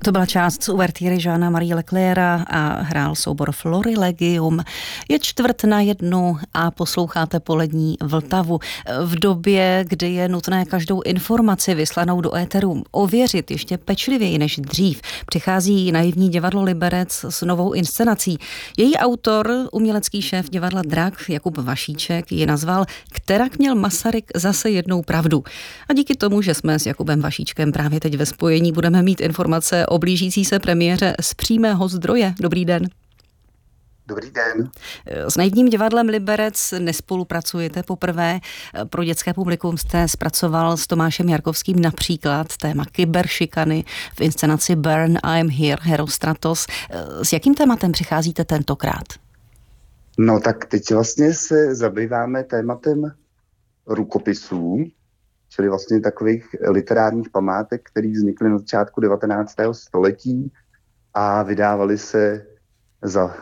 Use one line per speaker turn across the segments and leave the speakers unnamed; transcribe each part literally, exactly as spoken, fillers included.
To byla část z uvertýry Jeana Marie Leclerca a hrál soubor Florilegium. Je čtvrt na jednu a posloucháte Polední Vltavu. V době, kdy je nutné každou informaci vyslanou do éteru ověřit ještě pečlivěji než dřív, přichází naivní divadlo Liberec s novou inscenací. Její autor, umělecký šéf divadla Drak Jakub Vašíček, ji nazval Kterak měl Masaryk zase jednou pravdu. A díky tomu, že jsme s Jakubem Vašíčkem právě teď ve spojení, budeme mít informace o blížící se premiéře z přímého zdroje. Dobrý den.
Dobrý den.
S naivním divadlem Liberec nespolupracujete poprvé. Pro dětské publikum jste zpracoval s Tomášem Jarkovským například téma kyberšikany v inscenaci Burn, I'm Here, Herostratos. S jakým tématem přicházíte tentokrát?
No tak teď vlastně se zabýváme tématem rukopisů, čili vlastně takových literárních památek, které vznikly na začátku devatenáctého století a vydávaly se za,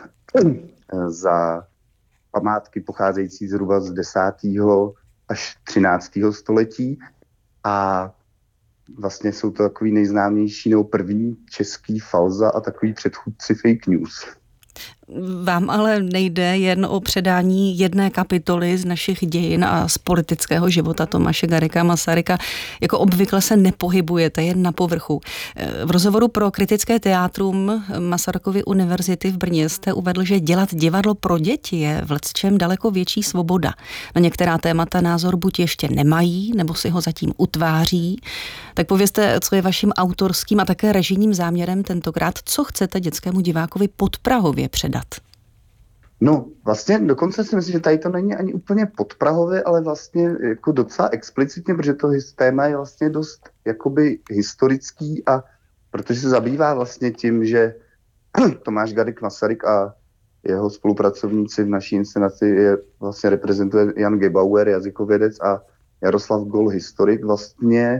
za památky pocházející zhruba z desátého až třináctého století. A vlastně jsou to takový nejznámější nebo první český falza a takový předchůdci fake news.
Vám ale nejde jen o předání jedné kapitoly z našich dějin a z politického života Tomáše Garrigua Masaryka. Jako obvykle se nepohybujete jen na povrchu. V rozhovoru pro kritické teátrum Masarykovy univerzity v Brně jste uvedl, že dělat divadlo pro děti je v lecčem daleko větší svoboda. Na některá témata názor buď ještě nemají, nebo si ho zatím utváří. Tak povězte, co je vaším autorským a také režijním záměrem tentokrát, co chcete dětskému divákovi podprahově předat?
No, vlastně dokonce si myslím, že tady to není ani úplně podprahově, ale vlastně jako docela explicitně, protože to téma je vlastně dost jakoby historický a protože se zabývá vlastně tím, že Tomáš Garrigue Masaryk a jeho spolupracovníci v naší inscenaci je vlastně reprezentuje Jan Gebauer, jazykovědec, a Jaroslav Gol, historik, vlastně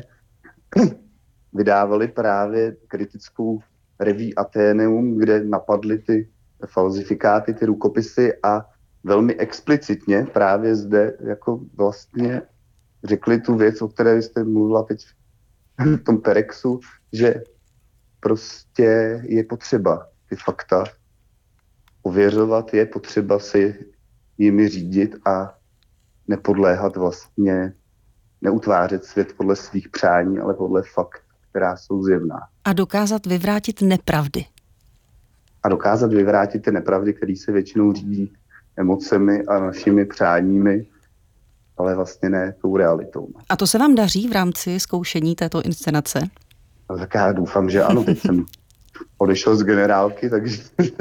vydávali právě kritickou reví Atheneum, kde napadli ty falzifikáty, ty rukopisy a velmi explicitně právě zde jako vlastně řekli tu věc, o které jste mluvila teď v tom Perexu, že prostě je potřeba ty fakta ověřovat, je potřeba si jimi řídit a nepodléhat vlastně, neutvářet svět podle svých přání, ale podle fakt, která jsou zjevná.
A dokázat vyvrátit nepravdy.
A dokázat vyvrátit ty nepravdy, které se většinou řídí emocemi a našimi přáními, ale vlastně ne tou realitou.
A to se vám daří v rámci zkoušení této inscenace?
No, tak já doufám, že ano. Teď jsem odešel z generálky, takže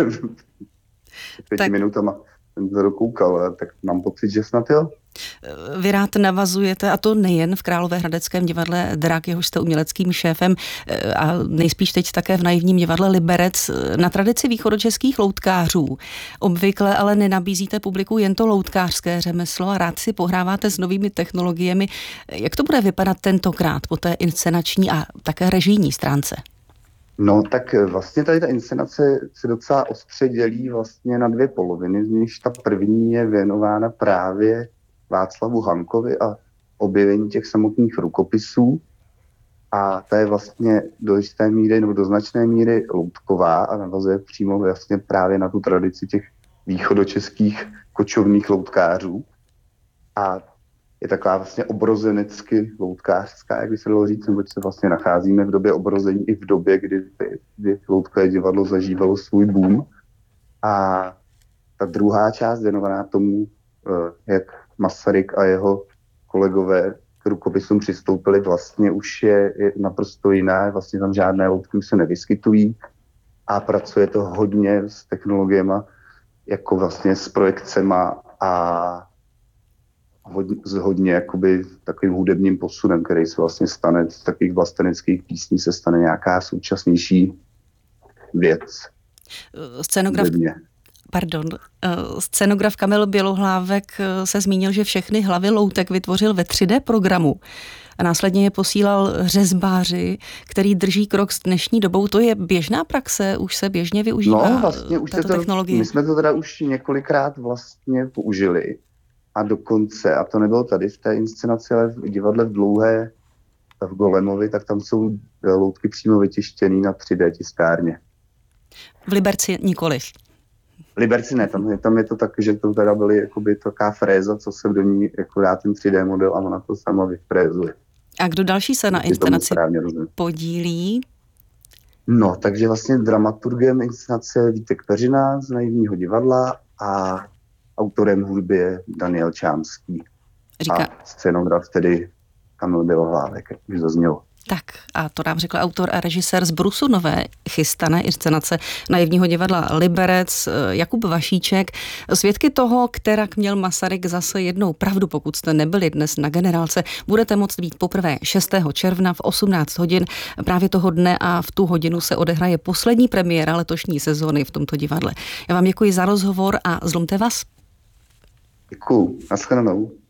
pěti tak... minutama jsem to dokoukal, tak mám pocit, že snad jo.
Vy rád navazujete, a to nejen v Královéhradeckém divadle Drak, jehož jste uměleckým šéfem, a nejspíš teď také v naivním divadle Liberec, na tradici východočeských loutkářů. Obvykle ale nenabízíte publiku jen to loutkářské řemeslo a rád si pohráváte s novými technologiemi. Jak to bude vypadat tentokrát po té inscenační a také režijní stránce?
No tak vlastně tady ta inscenace se docela ostře dělí vlastně na dvě poloviny, z nichž ta první je věnována právě Václavu Hankovi a objevení těch samotných rukopisů. A ta je vlastně do jisté míry nebo do značné míry loutková a navazuje přímo vlastně právě na tu tradici těch východočeských kočovných loutkářů. A je taková vlastně obrozenecky loutkářská, jak by se dalo říct, neboť se vlastně nacházíme v době obrození i v době, kdy, kdy loutkové divadlo zažívalo svůj boom. A ta druhá část věnovaná tomu, jak Masaryk a jeho kolegové k rukopisům přistoupili, vlastně už je, je naprosto jiná, vlastně tam žádné loutky už se nevyskytují a pracuje to hodně s technologiemi, jako vlastně s projekcema a hodně, s hodně jakoby takovým hudebním posunem, který se vlastně stane, z takových vlasteneckých písní se stane nějaká současnější věc.
Scenograf... Pardon. Scenograf Kamil Bělohlávek se zmínil, že všechny hlavy loutek vytvořil ve tři dé programu a následně je posílal řezbáři, který drží krok s dnešní dobou. To je běžná praxe? Už se běžně využívá
no, vlastně už
tato
to,
technologie?
My jsme to teda už několikrát vlastně použili a dokonce, a to nebylo tady v té inscenaci, ale v divadle v Dlouhé v Golemovi, tak tam jsou loutky přímo vytištěný na tři dé tiskárně.
V Liberci nikoliv.
V Liberci ne, tam je, tam je to tak, že to teda byly jakoby taková fréza, co se do ní jako dá ten tři dé model a ona to sama vyfrézuje.
A kdo další se na inscenaci podílí?
No, takže vlastně dramaturgem inscenace Vítek Peřina z Naivního divadla a autorem hudby je Daniel Čámský. Říká... A scénograf tedy Kamil Bělohlávek, jak už zaznělo.
Tak a to nám řekl autor a režisér z Brusu nové chystané inscenace Naivního divadla Liberec Jakub Vašíček. Svědky toho, kterak měl Masaryk zase jednou pravdu, pokud jste nebyli dnes na Generálce, budete moct být poprvé šestého června v osmnáct hodin. Právě toho dne a v tu hodinu se odehraje poslední premiéra letošní sezóny v tomto divadle. Já vám děkuji za rozhovor a zlomte vás.
Děkuju. Naschledanou.